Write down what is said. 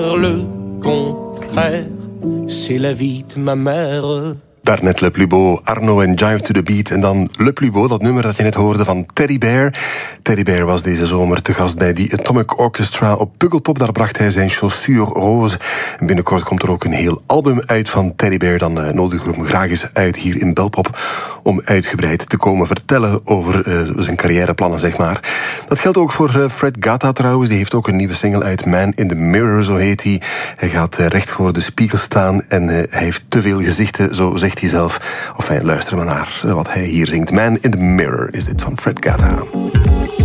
Le contraire, c'est la vie de ma mère. Daarnet Le Plus Beau, Arno en Jive to the Beat. En dan Le Plus Beau, dat nummer dat je net hoorde van Teddy Bear. Teddy Bear was deze zomer te gast bij die Atomic Orchestra op Pukkelpop. Daar bracht hij zijn Chaussure Rose. En binnenkort komt er ook een heel album uit van Teddy Bear. Dan nodigen we hem graag eens uit hier in Belpop om uitgebreid te komen vertellen over zijn carrièreplannen, zeg maar. Dat geldt ook voor Fred Gata trouwens. Die heeft ook een nieuwe single uit, Man in the Mirror, zo heet hij. Hij gaat recht voor de spiegel staan en hij heeft te veel gezichten, zo zegt hij zelf. Of luisteren we naar wat hij hier zingt. Man in the Mirror is dit van Fred Gata.